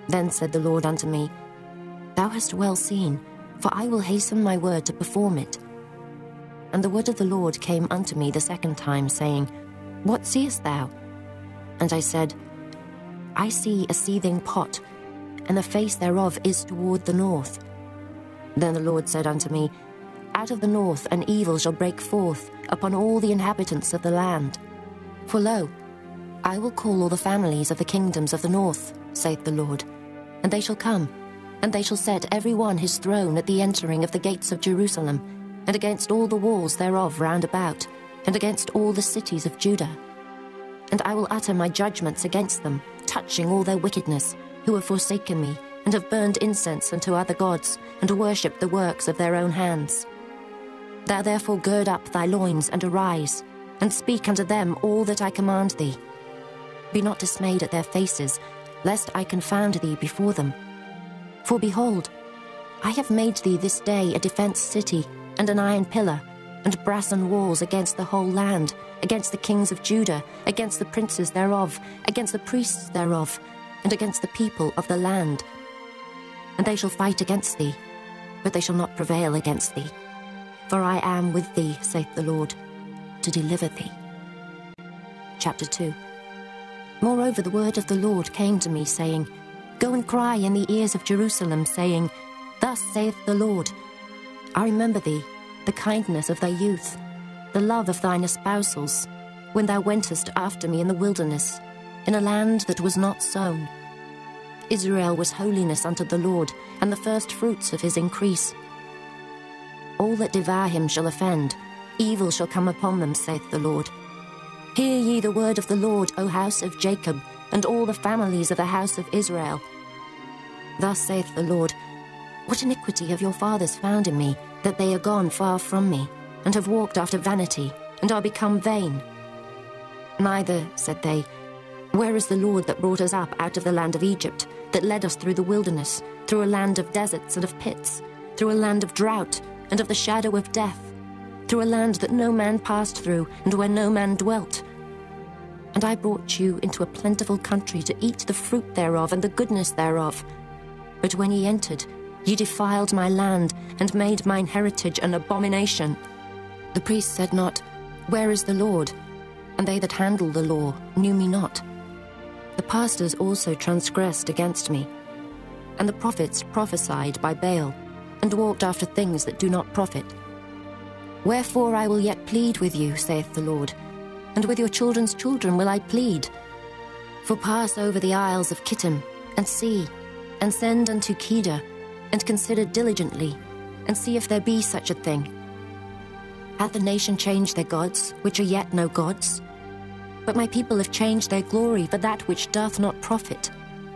Then said the Lord unto me, Thou hast well seen, for I will hasten my word to perform it. And the word of the Lord came unto me the second time, saying, What seest thou? And I said, I see a seething pot, and the face thereof is toward the north. Then the Lord said unto me, Out of the north an evil shall break forth upon all the inhabitants of the land. For lo, I will call all the families of the kingdoms of the north, saith the Lord, and they shall come, and they shall set every one his throne at the entering of the gates of Jerusalem, and against all the walls thereof round about, and against all the cities of Judah. And I will utter my judgments against them, touching all their wickedness, who have forsaken me, and have burned incense unto other gods, and worshipped the works of their own hands. Thou therefore gird up thy loins, and arise, and speak unto them all that I command thee. Be not dismayed at their faces, lest I confound thee before them. For behold, I have made thee this day a defenced city, and an iron pillar, and brassen walls against the whole land, against the kings of Judah, against the princes thereof, against the priests thereof, and against the people of the land. And they shall fight against thee, but they shall not prevail against thee. For I am with thee, saith the Lord, to deliver thee. Chapter 2. Moreover, the word of the Lord came to me, saying, Go and cry in the ears of Jerusalem, saying, Thus saith the Lord, I remember thee, the kindness of thy youth, the love of thine espousals, when thou wentest after me in the wilderness, in a land that was not sown. Israel was holiness unto the Lord, and the first fruits of his increase. All that devour him shall offend, evil shall come upon them, saith the Lord. Hear ye the word of the Lord, O house of Jacob, and all the families of the house of Israel. Thus saith the Lord, What iniquity have your fathers found in me, that they are gone far from me, and have walked after vanity, and are become vain? Neither, said they, where is the Lord that brought us up out of the land of Egypt, that led us through the wilderness, through a land of deserts and of pits, through a land of drought and of the shadow of death, through a land that no man passed through, and where no man dwelt? And I brought you into a plentiful country to eat the fruit thereof and the goodness thereof. But when ye entered, ye defiled my land, and made mine heritage an abomination. The priests said not, Where is the Lord? And they that handle the law knew me not. The pastors also transgressed against me, and the prophets prophesied by Baal, and walked after things that do not profit. Wherefore I will yet plead with you, saith the Lord, and with your children's children will I plead. For pass over the isles of Kittim, and see, and send unto Kedar, and consider diligently, and see if there be such a thing. Hath the nation changed their gods, which are yet no gods? But my people have changed their glory for that which doth not profit.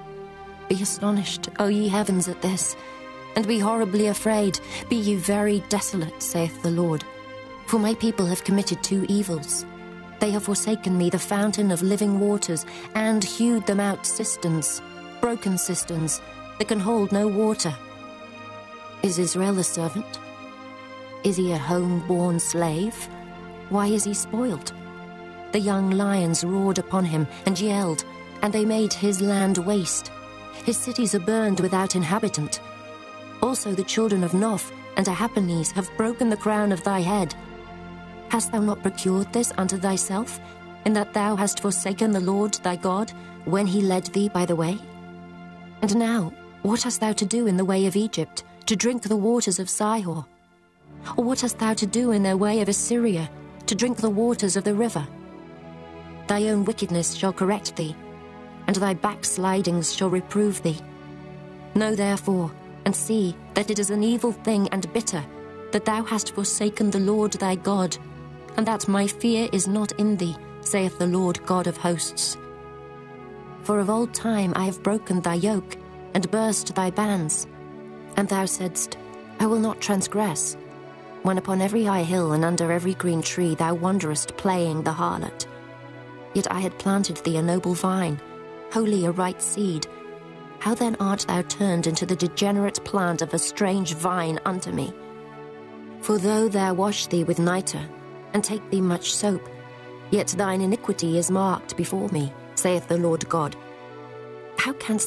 Be astonished, O ye heavens, at this, and be horribly afraid. Be ye very desolate, saith the Lord. For my people have committed two evils. They have forsaken me, the fountain of living waters, and hewed them out cisterns, broken cisterns, that can hold no water. Is Israel a servant? Is he a home-born slave? Why is he spoiled? The young lions roared upon him and yelled, and they made his land waste. His cities are burned without inhabitant. Also the children of Noph and Tahpanhes have broken the crown of thy head. Hast thou not procured this unto thyself, in that thou hast forsaken the Lord thy God, when he led thee by the way? And now, what hast thou to do in the way of Egypt, to drink the waters of Sihor? Or what hast thou to do in the way of Assyria, to drink the waters of the river? Thy own wickedness shall correct thee, and thy backslidings shall reprove thee. Know therefore, and see that it is an evil thing and bitter, that thou hast forsaken the Lord thy God, and that my fear is not in thee, saith the Lord God of hosts. For of old time I have broken thy yoke, and burst thy bands. And thou saidst, I will not transgress, when upon every high hill and under every green tree thou wanderest playing the harlot. Yet I had planted thee a noble vine, wholly a right seed. How then art thou turned into the degenerate plant of a strange vine unto me? For though thou wash thee with nitre, and take thee much soap, yet thine iniquity is marked before me, saith the Lord God. How canst